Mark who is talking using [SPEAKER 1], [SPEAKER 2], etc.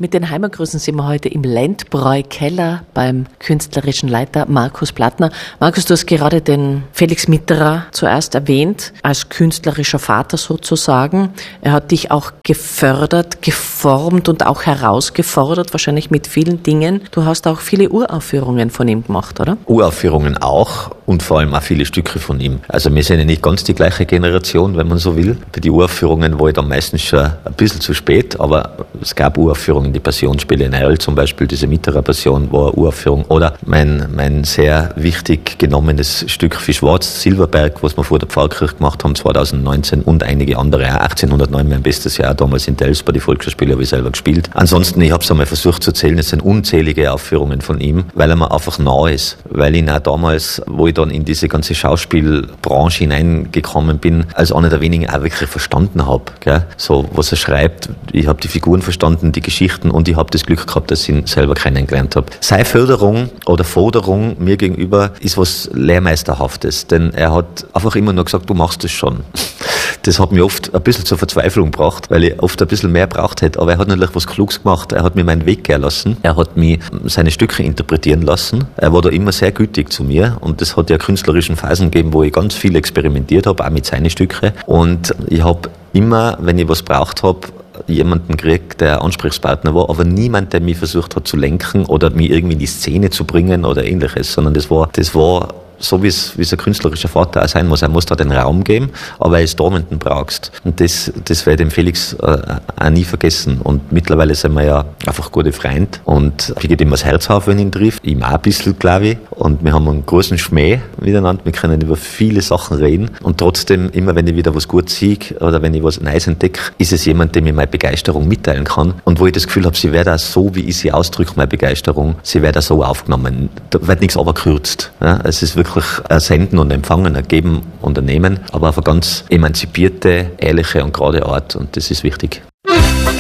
[SPEAKER 1] Mit den Heimatgrüßen sind wir heute im Lendbräu-Keller beim künstlerischen Leiter Markus Plattner. Markus, du hast gerade den Felix Mitterer zuerst erwähnt, als künstlerischer Vater sozusagen. Er hat dich auch gefördert, geformt und auch herausgefordert, wahrscheinlich mit vielen Dingen. Du hast auch viele Uraufführungen von ihm gemacht, oder?
[SPEAKER 2] Uraufführungen auch und vor allem auch viele Stücke von ihm. Also wir sind ja nicht ganz die gleiche Generation, wenn man so will. Bei den Uraufführungen war ich dann meistens schon ein bisschen zu spät, aber es gab Uraufführungen, die Passionsspiele in Earl zum Beispiel, diese Mitterer Passion war eine Uraufführung. Oder mein sehr wichtig genommenes Stück für Schwarz, Silberberg, was wir vor der Pfarrkirche gemacht haben, 2019 und einige andere, auch 1809, mein bestes Jahr, damals in Dels bei den Volksschauspielen habe ich selber gespielt. Ansonsten, ich habe es einmal versucht zu zählen, es sind unzählige Aufführungen von ihm, weil er mir einfach nah ist, weil ich ihn auch damals, wo ich dann in diese ganze Schauspielbranche hineingekommen bin, als einer der wenigen auch wirklich verstanden habe. Gell? So, was er schreibt, ich habe die Figuren verstanden, die Geschichten und ich habe das Glück gehabt, dass ich ihn selber kennengelernt habe. Seine Förderung oder Forderung mir gegenüber ist was Lehrmeisterhaftes, denn er hat einfach immer nur gesagt, du machst es schon. Das hat mich oft ein bisschen zur Verzweiflung gebracht, weil ich oft ein bisschen mehr braucht hätte, aber er hat natürlich was Kluges gemacht. Er hat mir meinen Weg gehen lassen, er hat mich seine Stücke interpretieren lassen, er war da immer sehr gütig zu mir und das hat ja künstlerischen Phasen gegeben, wo ich ganz viel experimentiert habe, auch mit seinen Stücken und ich habe immer, wenn ich was braucht habe, jemanden gekriegt, der Ansprechpartner war, aber niemand, der mich versucht hat zu lenken oder mich irgendwie in die Szene zu bringen oder ähnliches, sondern das war so wie es ein künstlerischer Vater auch sein muss. Er muss da den Raum geben, aber er ist da, wenn du ihn brauchst. Und das werde ich dem Felix auch nie vergessen. Und mittlerweile sind wir ja einfach gute Freunde. Und ich gehe ihm das Herz auf, wenn ich ihn trifft. Ihm auch ein bisschen, glaube ich. Und wir haben einen großen Schmäh miteinander. Wir können über viele Sachen reden. Und trotzdem, immer wenn ich wieder was gut sehe oder wenn ich was Neues entdecke, ist es jemand, dem ich meine Begeisterung mitteilen kann. Und wo ich das Gefühl habe, sie wird auch so, wie ich sie ausdrücke, meine Begeisterung, sie wird auch so aufgenommen. Da wird nichts abgekürzt. Ja, es ist wirklich ein Senden und Empfangen, ein Geben und ein Nehmen, aber auf eine ganz emanzipierte, ehrliche und gerade Art und das ist wichtig.